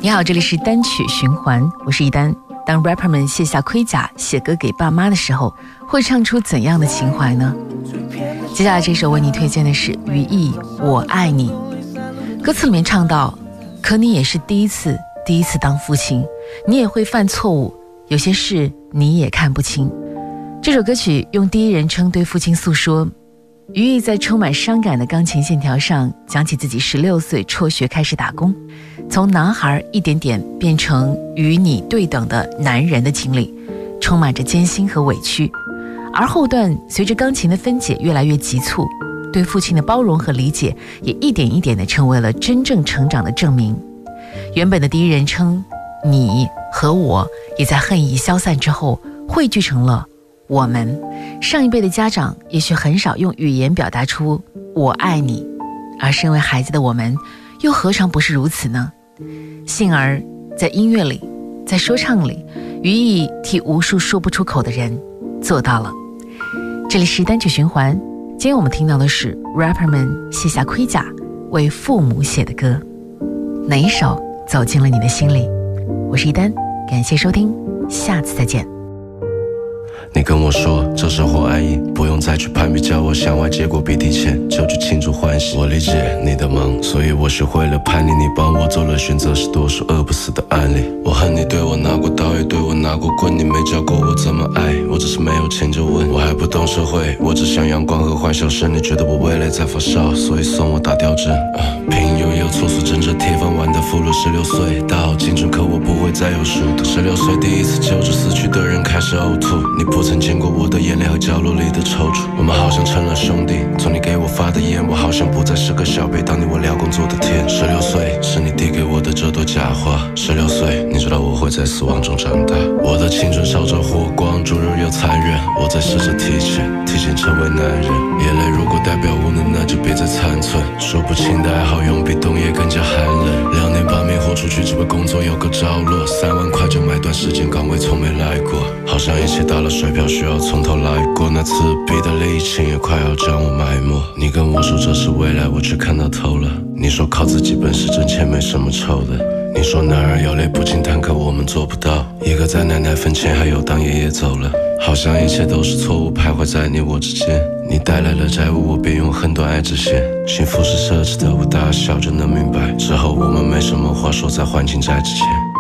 你好，这里是单曲循环，我是一丹。当 rapper 们卸下盔甲写歌给爸妈的时候，会唱出怎样的情怀呢？接下来这首为你推荐的是于毅《我爱你》。歌词里面唱到，可你也是第一次当父亲，你也会犯错误，有些事你也看不清。这首歌曲用第一人称对父亲诉说，于毅在充满伤感的钢琴线条上讲起自己16岁辍学开始打工，从男孩一点点变成与你对等的男人的经历，充满着艰辛和委屈。而后段随着钢琴的分解越来越急促，对父亲的包容和理解也一点一点地成为了真正成长的证明。原本的第一人称你和我也在恨意消散之后汇聚成了我们。上一辈的家长也许很少用语言表达出我爱你，而身为孩子的我们又何尝不是如此呢？幸而在音乐里，在说唱里，于毅替无数说不出口的人做到了。这里是单曲循环，今天我们听到的是 rapper 们卸下盔甲为父母写的歌，哪一首走进了你的心里？我是一丹，感谢收听，下次再见。 你跟我说这生活安逸，不用再去攀比，叫我向外结果比提前，就去庆祝欢喜。我理解你的忙，所以我学会了叛逆，你帮我做了选择，是多数饿不死的案例。我恨你对我拿过刀，也对我拿过棍，你没教过我怎么爱，我只是没有钱就问。我还不懂社会，我只想阳光和欢笑声，你觉得我味蕾在发烧，所以送我打吊针。平悠悠粗俗，枕着铁饭碗的俘虏，16岁大好青春，可我不会再有熟读。16岁第一次救治死去的人，开始呕吐，你不曾见过我的眼泪和角落里的踌躇。我们好像成了兄弟，从你给我发的烟，我好像不再是个小辈，当你我聊工作的天。16岁是你递给我的这朵假花，16岁你知道我会在死亡中长大。我的青春烧着火光，灼热又残忍，我在试着提前成为男人。眼泪如果代表无能，那就别再残存，说不清的爱好用比冬夜更加寒冷。2年8年豁出去，只为工作有个着落，3万块就买段时间岗位，从没来过，好像一切打了水漂，需要从头来过，那自闭的力气也快要将我埋没。你跟我说这是未来，我却看到透了。你说靠自己本事挣钱没什么愁的，你说男儿有泪不轻弹，可我们做不到。一个在奶奶坟前，还有当爷爷走了，好像一切都是错误，徘徊在你我之间。你带来了债务，我便用恨断爱之线。幸福是奢侈的，我大小就能明白，之后我们没什么话说，在还清债之前。